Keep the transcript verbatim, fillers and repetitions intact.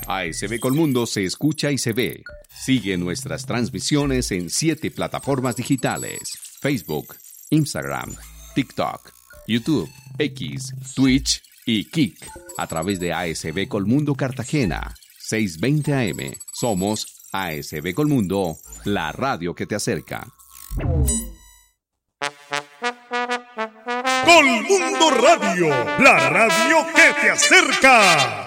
A S B Colmundo se escucha y se ve. Sigue nuestras transmisiones en siete plataformas digitales: Facebook, Instagram, TikTok, YouTube, X, Twitch y Kick. A través de A S B Colmundo Cartagena, seiscientos veinte A M. Somos A S B Colmundo, la radio que te acerca. Colmundo Radio, la radio que te acerca.